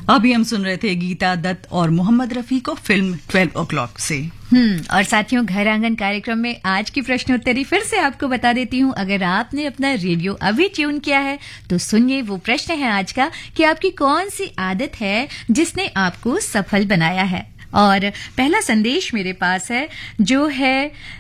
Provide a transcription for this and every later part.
अभी हम सुन रहे थे गीता दत्त और मोहम्मद रफी को फिल्म 12 o'clock से। और साथियों, घर आंगन कार्यक्रम में आज की प्रश्नोत्तरी फिर से आपको बता देती हूँ। अगर आपने अपना रेडियो अभी ट्यून किया है तो सुनिए, वो प्रश्न है आज का कि आपकी कौन सी आदत है जिसने आपको सफल बनाया है। और पहला संदेश मेरे पास है जो है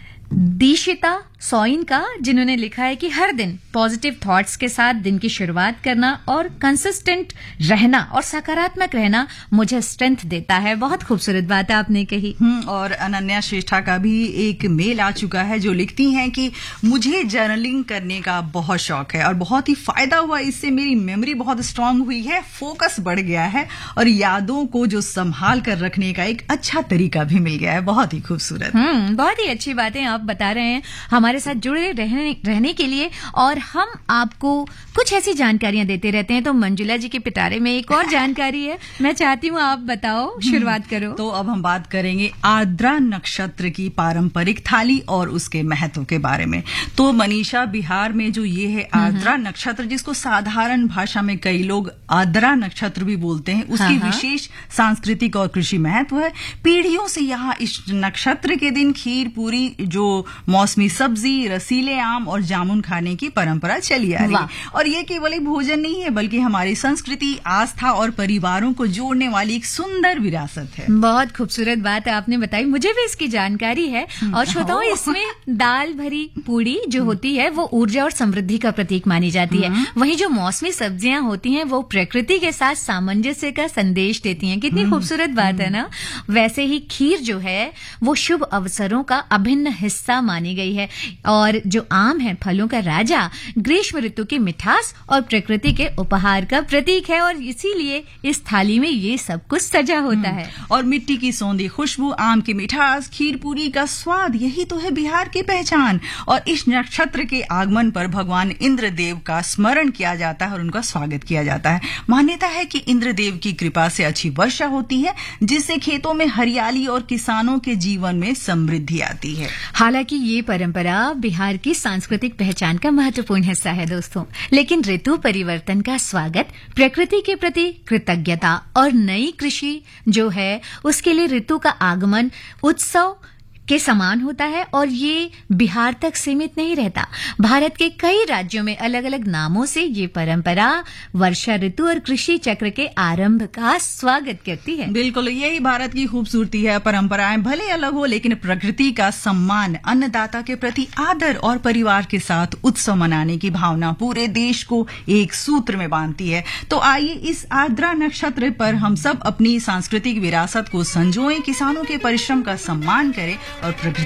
दीक्षिता सोइन का, जिन्होंने लिखा है कि हर दिन पॉजिटिव थॉट्स के साथ दिन की शुरुआत करना और कंसिस्टेंट रहना और सकारात्मक रहना मुझे स्ट्रेंथ देता है। बहुत खूबसूरत बात आपने कही। और अनन्या श्रेष्ठा का भी एक मेल आ चुका है जो लिखती हैं कि मुझे जर्नलिंग करने का बहुत शौक है और बहुत ही फायदा हुआ, इससे मेरी मेमोरी बहुत स्ट्रांग हुई है, फोकस बढ़ गया है और यादों को जो संभाल कर रखने का एक अच्छा तरीका भी मिल गया है। बहुत ही खूबसूरत। बहुत ही अच्छी बातें आप बता रहे हैं हमारे साथ जुड़े रहने के लिए, और हम आपको कुछ ऐसी जानकारियां देते रहते हैं। तो मंजुला जी के पिटारे में एक और जानकारी है, मैं चाहती हूँ आप बताओ, शुरुआत करो। तो अब हम बात करेंगे आर्द्रा नक्षत्र की पारंपरिक थाली और उसके महत्व के बारे में। तो मनीषा, बिहार में जो ये है आर्द्रा नक्षत्र, जिसको साधारण भाषा में कई लोग आर्द्रा नक्षत्र भी बोलते हैं, उसकी विशेष सांस्कृतिक और कृषि महत्व है। पीढ़ियों से यहाँ इस नक्षत्र के दिन खीर पूरी, जो मौसमी सब्जी, रसीले आम और जामुन खाने की परंपरा चली आ रही है। और ये केवल एक भोजन नहीं है, बल्कि हमारी संस्कृति, आस्था और परिवारों को जोड़ने वाली एक सुंदर विरासत है। बहुत खूबसूरत बात आपने बताई, मुझे भी इसकी जानकारी है। और श्रोताओं, इसमें दाल भरी पूड़ी जो होती है वो ऊर्जा और समृद्धि का प्रतीक मानी जाती है। वहीं जो मौसमी सब्जियां होती हैं वो प्रकृति के साथ सामंजस्य का संदेश देती हैं। कितनी खूबसूरत बात है ना। वैसे ही खीर जो है वो शुभ अवसरों का अभिन्न हिस्सा मानी गई है। और जो आम है, फलों का राजा, ग्रीष्म ऋतु की मिठास और प्रकृति के उपहार का प्रतीक है। और इसीलिए इस थाली में ये सब कुछ सजा होता है। और मिट्टी की सौंधी खुशबू, आम की मिठास, खीर पूरी का स्वाद, यही तो है बिहार की पहचान। और इस नक्षत्र के आगमन पर भगवान इंद्रदेव का स्मरण किया जाता है और उनका स्वागत किया जाता है। मान्यता है कि इंद्रदेव की कृपा से अच्छी वर्षा होती है, जिससे खेतों में हरियाली और किसानों के जीवन में समृद्धि आती है। हालांकि ये परंपरा बिहार की सांस्कृतिक पहचान का महत्वपूर्ण हिस्सा है दोस्तों। लेकिन ऋतु परिवर्तन का स्वागत, प्रकृति के प्रति कृतज्ञता और नई कृषि जो है उसके लिए ऋतु का आगमन उत्सव के समान होता है। और ये बिहार तक सीमित नहीं रहता, भारत के कई राज्यों में अलग अलग नामों से ये परंपरा वर्षा ऋतु और कृषि चक्र के आरंभ का स्वागत करती है। बिल्कुल, यही भारत की खूबसूरती है। परंपराएं भले अलग हो, लेकिन प्रकृति का सम्मान, अन्नदाता के प्रति आदर और परिवार के साथ उत्सव मनाने की भावना पूरे देश को एक सूत्र में बांधती है। तो आइए इस आर्द्रा नक्षत्र पर हम सब अपनी सांस्कृतिक विरासत को संजोएं, किसानों के परिश्रम का सम्मान करें और प्रकृति